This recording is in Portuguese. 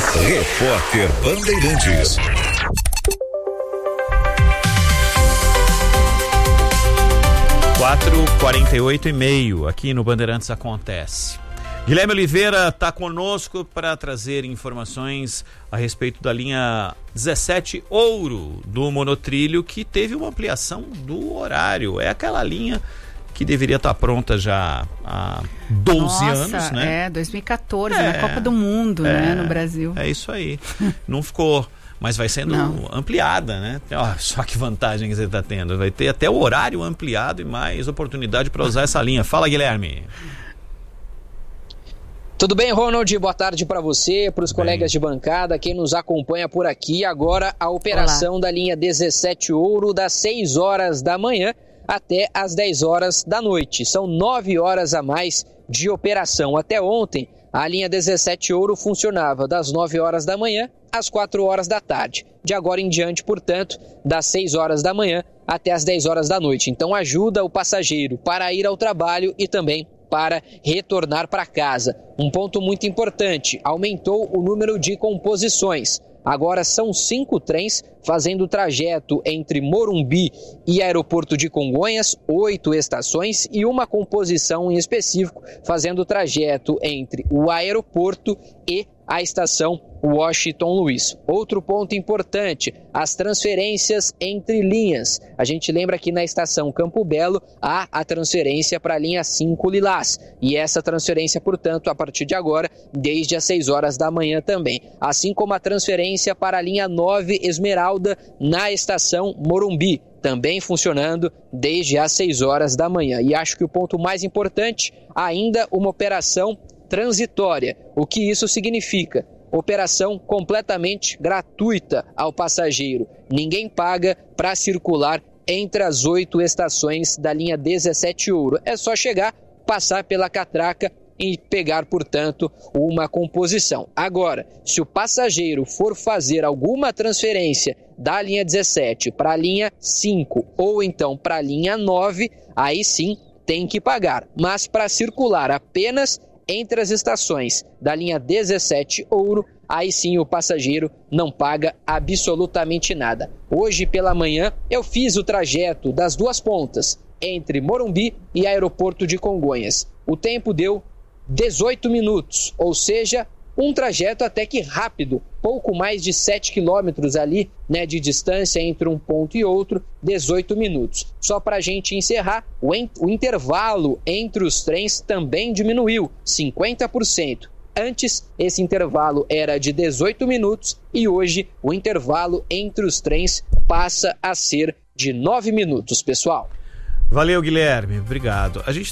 Repórter Bandeirantes. 4h48 aqui no Bandeirantes acontece. Guilherme Oliveira está conosco para trazer informações a respeito da linha 17 Ouro do monotrilho, que teve uma ampliação do horário. É aquela linha que deveria estar pronta já há 12 anos, né? 2014, na Copa do Mundo, né, no Brasil. É isso aí. Não ficou, mas vai sendo ampliada, né? Só que vantagem que você está tendo. Vai ter até o horário ampliado e mais oportunidade para usar essa linha. Fala, Guilherme. Tudo bem, Ronald? Boa tarde para você, para os colegas de bancada, quem nos acompanha por aqui. Agora a operação da linha 17 Ouro das 6 horas da manhã até as 10 horas da noite. São 9 horas a mais de operação. Até ontem, a linha 17 Ouro funcionava das 9 horas da manhã às 4 horas da tarde. De agora em diante, portanto, das 6 horas da manhã até as 10 horas da noite. Então ajuda o passageiro para ir ao trabalho e também para retornar para casa. Um ponto muito importante, aumentou o número de composições. Agora são 5 trens fazendo o trajeto entre Morumbi e Aeroporto de Congonhas, 8 estações, e uma composição em específico fazendo o trajeto entre o aeroporto e a estação Washington Luiz. Outro ponto importante, as transferências entre linhas. A gente lembra que na estação Campo Belo há a transferência para a linha 5 Lilás. E essa transferência, portanto, a partir de agora, desde as 6 horas da manhã também. Assim como a transferência para a linha 9 Esmeralda na estação Morumbi, também funcionando desde as 6 horas da manhã. E acho que o ponto mais importante, ainda uma operação transitória. O que isso significa? Operação completamente gratuita ao passageiro. Ninguém paga para circular entre as 8 estações da linha 17 Ouro. É só chegar, passar pela catraca e pegar, portanto, uma composição. Agora, se o passageiro for fazer alguma transferência da linha 17 para a linha 5 ou então para a linha 9, aí sim tem que pagar. Mas para circular apenas entre as estações da linha 17 Ouro, aí sim o passageiro não paga absolutamente nada. Hoje pela manhã eu fiz o trajeto das duas pontas, entre Morumbi e Aeroporto de Congonhas. O tempo deu 18 minutos, ou seja, um trajeto até que rápido, pouco mais de 7 quilômetros ali, né, de distância entre um ponto e outro, 18 minutos. Só para a gente encerrar, o intervalo entre os trens também diminuiu, 50%. Antes, esse intervalo era de 18 minutos e hoje o intervalo entre os trens passa a ser de 9 minutos, pessoal. Valeu, Guilherme. Obrigado. A gente